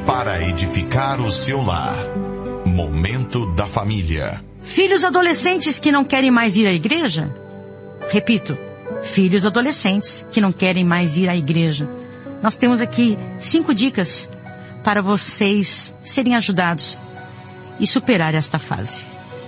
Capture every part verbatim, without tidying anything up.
para edificar o seu lar. Momento da família. Filhos adolescentes que não querem mais ir à igreja? Repito, filhos adolescentes que não querem mais ir à igreja. Nós temos aqui cinco dicas para vocês serem ajudados e superar esta fase.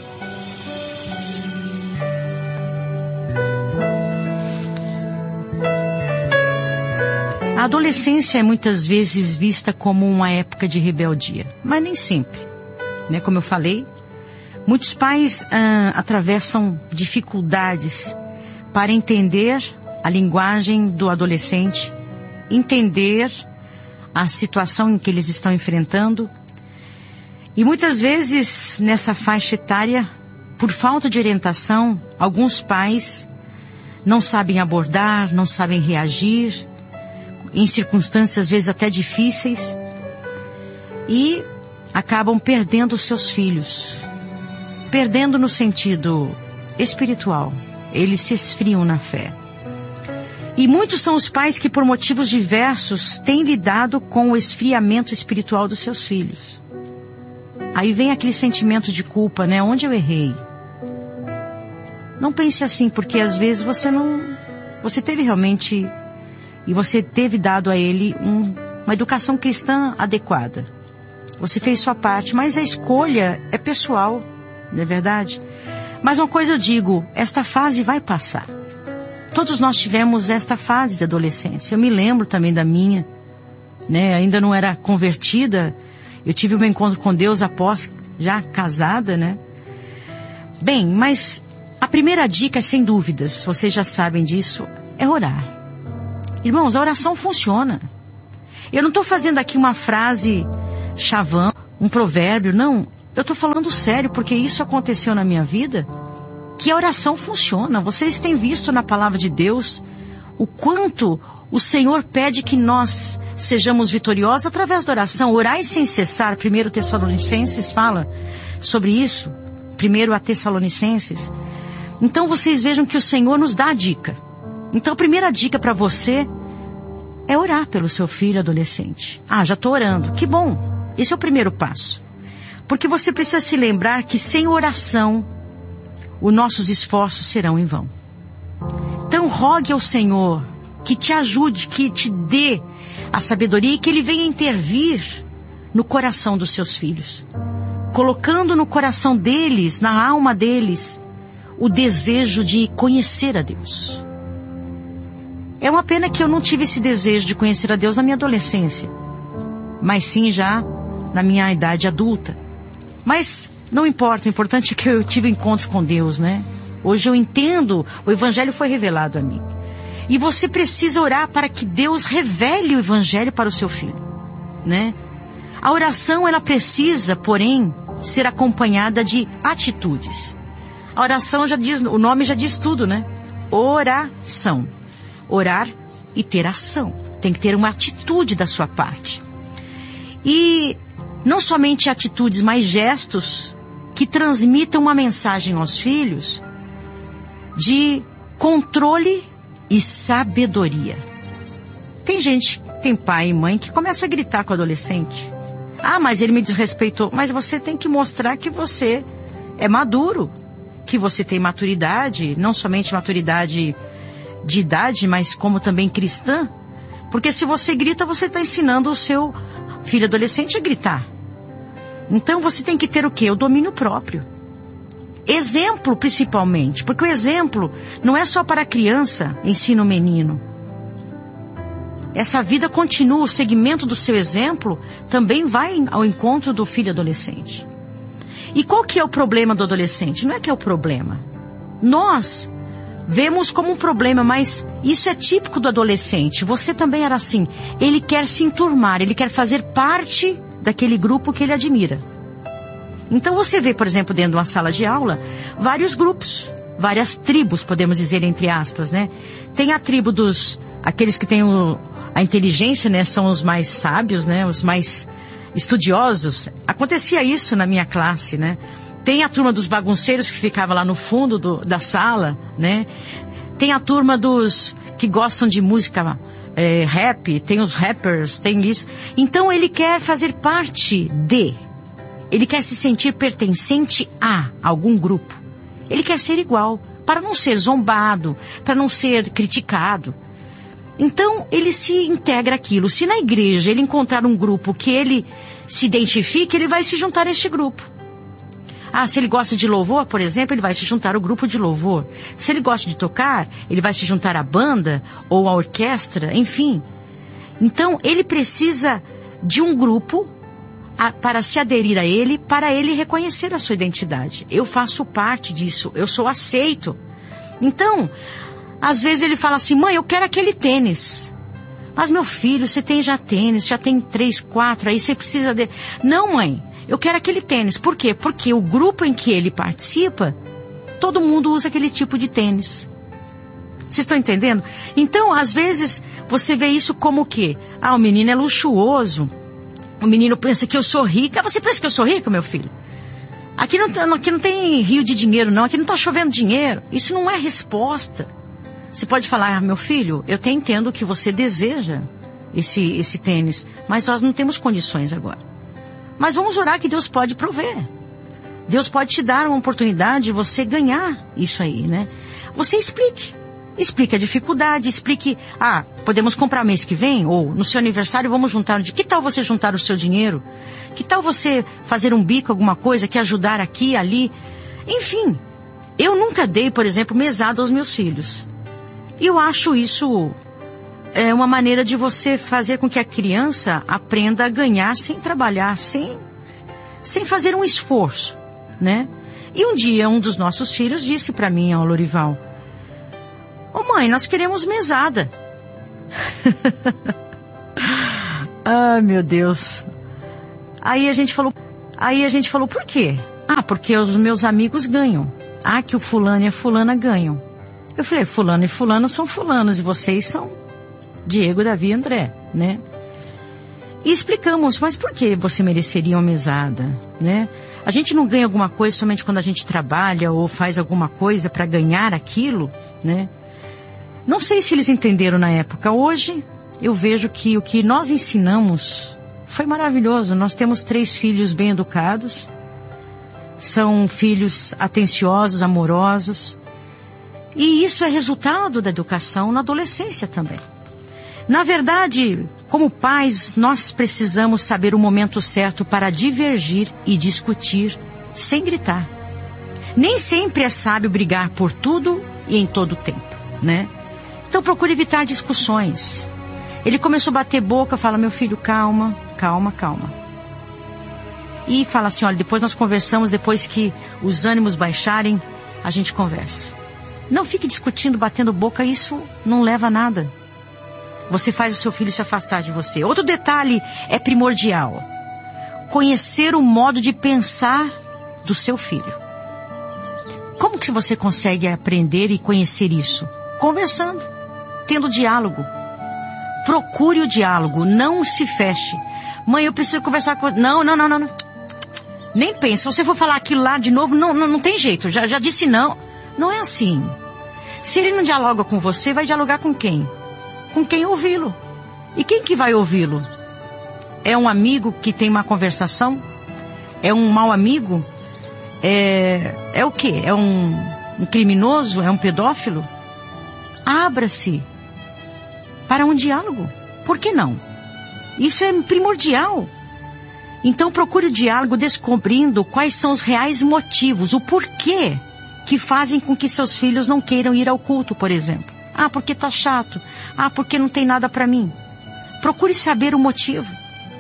A adolescência é muitas vezes vista como uma época de rebeldia, mas nem sempre, né? Como eu falei, muitos pais ah, atravessam dificuldades para entender a linguagem do adolescente, entender a situação em que eles estão enfrentando. E muitas vezes, nessa faixa etária, por falta de orientação, alguns pais não sabem abordar, não sabem reagir, em circunstâncias às vezes até difíceis, e acabam perdendo os seus filhos. Perdendo no sentido espiritual. Eles se esfriam na fé. E muitos são os pais que por motivos diversos têm lidado com o esfriamento espiritual dos seus filhos. Aí vem aquele sentimento de culpa, né? Onde eu errei? Não pense assim, porque às vezes você não... Você teve realmente... E você teve dado a ele um, uma educação cristã adequada. Você fez sua parte, mas a escolha é pessoal, não é verdade? Mas uma coisa eu digo, esta fase vai passar. Todos nós tivemos esta fase de adolescência. Eu me lembro também da minha, né? Ainda não era convertida. Eu tive um encontro com Deus após já casada, né? Bem, mas a primeira dica, sem dúvidas, vocês já sabem disso, é orar. Irmãos, a oração funciona. Eu não estou fazendo aqui uma frase chavão, um provérbio, não. Eu estou falando sério, porque isso aconteceu na minha vida, que a oração funciona. Vocês têm visto na palavra de Deus o quanto o Senhor pede que nós sejamos vitoriosos através da oração. Orai sem cessar. Primeiro Tessalonicenses fala sobre isso. Primeiro a Tessalonicenses. Então vocês vejam que o Senhor nos dá a dica. Então a primeira dica para você é orar pelo seu filho adolescente. Ah, já estou orando. Que bom. Esse é o primeiro passo. Porque você precisa se lembrar que sem oração, os nossos esforços serão em vão. Então rogue ao Senhor que te ajude, que te dê a sabedoria e que Ele venha intervir no coração dos seus filhos. Colocando no coração deles, na alma deles, o desejo de conhecer a Deus. É uma pena que eu não tive esse desejo de conhecer a Deus na minha adolescência, mas sim já na minha idade adulta. Mas não importa, o importante é que eu tive encontro com Deus, né? Hoje eu entendo, o Evangelho foi revelado a mim. E você precisa orar para que Deus revele o Evangelho para o seu filho, né? A oração, ela precisa, porém, ser acompanhada de atitudes. A oração já diz, o nome já diz tudo, né? Oração. Orar e ter ação. Tem que ter uma atitude da sua parte. E não somente atitudes, mas gestos que transmitam uma mensagem aos filhos de controle e sabedoria. Tem gente, tem pai e mãe que começa a gritar com o adolescente. Ah, mas ele me desrespeitou. Mas você tem que mostrar que você é maduro, que você tem maturidade, não somente maturidade de idade, mas como também cristã. Porque se você grita, você está ensinando o seu filho adolescente a gritar. Então você tem que ter o quê? O domínio próprio. Exemplo, principalmente. Porque o exemplo não é só para a criança, ensina o menino. Essa vida continua, o segmento do seu exemplo também vai ao encontro do filho adolescente. E qual que é o problema do adolescente? Não é que é o problema. Nós vemos como um problema, mas isso é típico do adolescente. Você também era assim. Ele quer se enturmar, ele quer fazer parte daquele grupo que ele admira. Então você vê, por exemplo, dentro de uma sala de aula, vários grupos, várias tribos, podemos dizer entre aspas, né? Tem a tribo dos, aqueles que têm o, a inteligência, né? São os mais sábios, né? Os mais estudiosos. Acontecia isso na minha classe, né? Tem a turma dos bagunceiros que ficava lá no fundo do, da sala, né? Tem a turma dos que gostam de música é, rap, tem os rappers, tem isso. Então ele quer fazer parte de, ele quer se sentir pertencente a algum grupo. Ele quer ser igual, para não ser zombado, para não ser criticado. Então ele se integra àquilo. Se na igreja ele encontrar um grupo que ele se identifique, ele vai se juntar a este grupo. Ah, se ele gosta de louvor, por exemplo, ele vai se juntar ao grupo de louvor. Se ele gosta de tocar, ele vai se juntar à banda ou à orquestra, enfim. Então, ele precisa de um grupo a, para se aderir a ele, para ele reconhecer a sua identidade. Eu faço parte disso, eu sou aceito. Então, às vezes ele fala assim, mãe, eu quero aquele tênis. Mas meu filho, você tem já tênis, já tem três, quatro, aí você precisa de... Não, mãe. Eu quero aquele tênis. Por quê? Porque o grupo em que ele participa, todo mundo usa aquele tipo de tênis. Vocês estão entendendo? Então, às vezes, você vê isso como o quê? Ah, o menino é luxuoso. O menino pensa que eu sou rica. Você pensa que eu sou rica, meu filho? Aqui não, aqui não tem rio de dinheiro, não. Aqui não está chovendo dinheiro. Isso não é resposta. Você pode falar, ah, meu filho, eu até entendo que você deseja esse, esse tênis, mas nós não temos condições agora. Mas vamos orar que Deus pode prover. Deus pode te dar uma oportunidade de você ganhar isso aí, né? Você explique. Explique a dificuldade, explique... Ah, podemos comprar mês que vem? Ou no seu aniversário vamos juntar... Que tal você juntar o seu dinheiro? Que tal você fazer um bico, alguma coisa, que ajudar aqui, ali? Enfim, eu nunca dei, por exemplo, mesada aos meus filhos. E eu acho isso... É uma maneira de você fazer com que a criança aprenda a ganhar sem trabalhar, sem, sem fazer um esforço, né? E um dia um dos nossos filhos disse para mim, ó, Lorival, ô mãe, nós queremos mesada. Ai, meu Deus. Aí a gente falou, aí a gente falou, por quê? Ah, porque os meus amigos ganham. Ah, que o fulano e a fulana ganham. Eu falei, fulano e fulano são fulanos e vocês são Diego, Davi e André, né? E explicamos, mas por que você mereceria uma mesada, né? A gente não ganha alguma coisa somente quando a gente trabalha ou faz alguma coisa para ganhar aquilo, né? Não sei se eles entenderam na época. Hoje, eu vejo que o que nós ensinamos foi maravilhoso. Nós temos três filhos bem educados. São filhos atenciosos, amorosos. E isso é resultado da educação na adolescência também. Na verdade, como pais, nós precisamos saber o momento certo para divergir e discutir sem gritar. Nem sempre é sábio brigar por tudo e em todo o tempo, né? Então procure evitar discussões. Ele começou a bater boca, fala, meu filho, calma, calma, calma. E fala assim, olha, depois nós conversamos, depois que os ânimos baixarem, a gente conversa. Não fique discutindo, batendo boca, isso não leva a nada. Você faz o seu filho se afastar de você. Outro detalhe é primordial. Conhecer o modo de pensar do seu filho. Como que você consegue aprender e conhecer isso? Conversando, tendo diálogo. Procure o diálogo, não se feche. Mãe, eu preciso conversar com... Não, não, não, não. não. Nem pense, se você for falar aquilo lá de novo, não, não, não tem jeito. Já, já disse não. Não é assim. Se ele não dialoga com você, vai dialogar com quem? Com quem ouvi-lo. E quem que vai ouvi-lo? É um amigo que tem uma conversação? É um mau amigo? É, é o quê? É um, um criminoso? É um pedófilo? Abra-se para um diálogo. Por que não? Isso é primordial. Então procure o diálogo descobrindo quais são os reais motivos, o porquê que fazem com que seus filhos não queiram ir ao culto, por exemplo. Ah, porque tá chato. Ah, porque não tem nada para mim. Procure saber o motivo.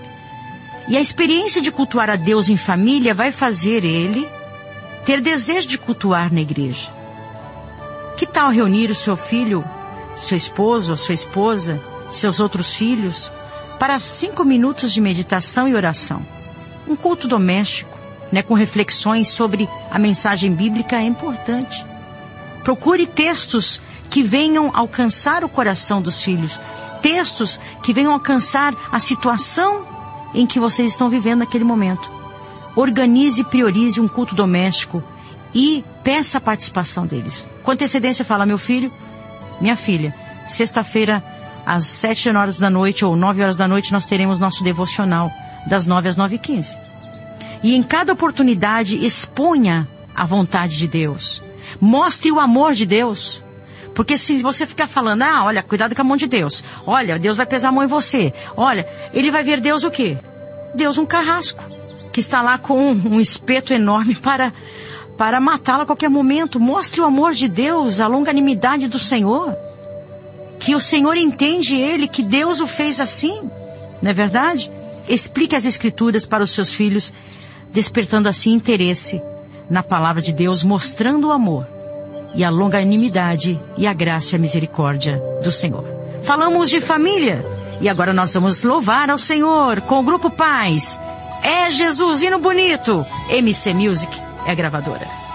E a experiência de cultuar a Deus em família vai fazer ele ter desejo de cultuar na igreja. Que tal reunir o seu filho, seu esposo, a sua esposa, seus outros filhos, para cinco minutos de meditação e oração? Um culto doméstico, né, com reflexões sobre a mensagem bíblica é importante. Procure textos que venham alcançar o coração dos filhos. Textos que venham alcançar a situação em que vocês estão vivendo naquele momento. Organize e priorize um culto doméstico e peça a participação deles. Com antecedência fala, meu filho, minha filha, sexta-feira às sete horas da noite ou nove horas da noite nós teremos nosso devocional das nove às nove e quinze. E em cada oportunidade exponha a vontade de Deus. Mostre o amor de Deus. Porque se você ficar falando, ah, olha, cuidado com a mão de Deus. Olha, Deus vai pesar a mão em você. Olha, ele vai ver Deus o quê? Deus um carrasco, que está lá com um espeto enorme para, para matá-lo a qualquer momento. Mostre o amor de Deus, a longanimidade do Senhor. Que o Senhor entende ele, que Deus o fez assim. Não é verdade? Explique as Escrituras para os seus filhos, despertando assim interesse na palavra de Deus, mostrando o amor e a longanimidade e a graça e a misericórdia do Senhor. Falamos de família e agora nós vamos louvar ao Senhor com o Grupo Paz. É Jesus, hino bonito. M C Music é a gravadora.